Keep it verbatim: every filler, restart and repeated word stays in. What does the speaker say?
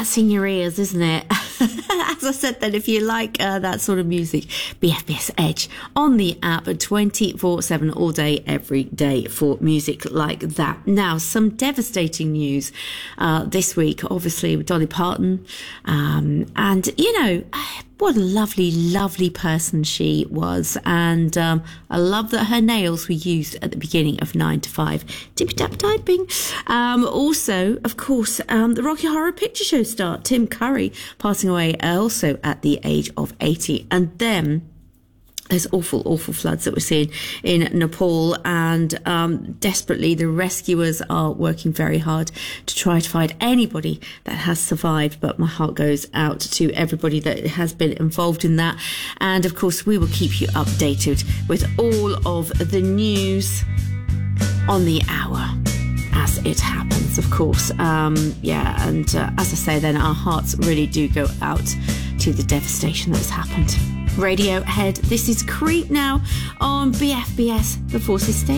that's in your ears, isn't it? As I said then, if you like uh, that sort of music, B F B S Edge on the app twenty-four seven all day, every day for music like that. Now, some devastating news uh, this week, obviously, with Dolly Parton. Um, and, you know, what a lovely, lovely person she was. And um, I love that her nails were used at the beginning of nine to five. Tippy-tap-typing. Um, also, of course, um, the Rocky Horror Picture Show star, Tim Curry, passing away also at the age of eighty. And then there's awful, awful floods that we're seeing in Nepal, and um, desperately the rescuers are working very hard to try to find anybody that has survived. But my heart goes out to everybody that has been involved in that. And of course, we will keep you updated with all of the news on the hour as it happens, of course. Um, yeah, and uh, as I say then, our hearts really do go out to the devastation that's happened. Radiohead, this is Creep now on B F B S, The Forces Station.